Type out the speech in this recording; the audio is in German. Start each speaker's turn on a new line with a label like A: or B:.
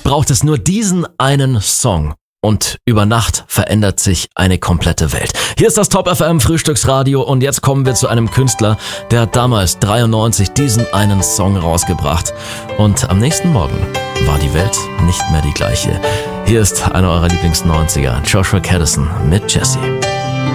A: braucht es nur diesen einen Song. Und über Nacht verändert sich eine komplette Welt. Hier ist das Top FM Frühstücksradio und jetzt kommen wir zu einem Künstler, der hat damals 93 diesen einen Song rausgebracht. Und am nächsten Morgen war die Welt nicht mehr die gleiche. Hier ist einer eurer Lieblings-90er, Joshua Caddison mit Jessie.